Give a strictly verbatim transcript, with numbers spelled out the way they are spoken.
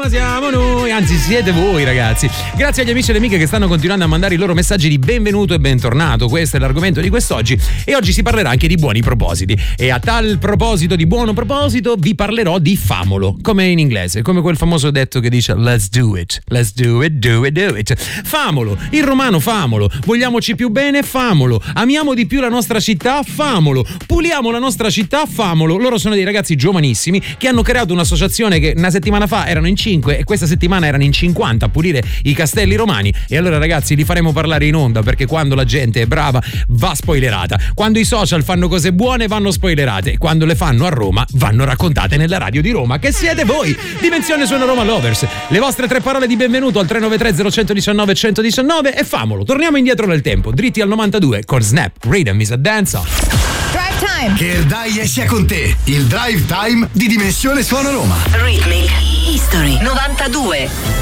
siamo noi, anzi siete voi ragazzi. Grazie agli amici e alle amiche che stanno continuando a mandare i loro messaggi di benvenuto e bentornato. Questo è l'argomento di quest'oggi e oggi si parlerà anche di buoni propositi. E a tal proposito di buono proposito vi parlerò di famolo, come in inglese, come quel famoso detto che dice let's do it, let's do it, do it, do it. Famolo, in romano famolo, vogliamoci più bene, famolo, amiamo di più la nostra città, famolo, puliamo la nostra città, famolo. Loro sono dei ragazzi giovanissimi che hanno creato un'associazione che una settimana fa erano in cinque e questa settimana erano in cinquanta a pulire i castelli romani. E allora ragazzi li faremo parlare in onda, perché quando la gente è brava va spoilerata, quando i social fanno cose buone vanno spoilerate, quando le fanno a Roma vanno raccontate nella radio di Roma, che siete voi. Dimensione Suona Roma Lovers, le vostre tre parole di benvenuto al tre nove tre zero uno nove uno uno nove e famolo. Torniamo indietro nel tempo, dritti al novantadue con Snap, Rhythm is a Dance Off. Drive Time. Che il Dai sia con te, il Drive Time di Dimensione Suona Roma. Rhythmic History novantadue.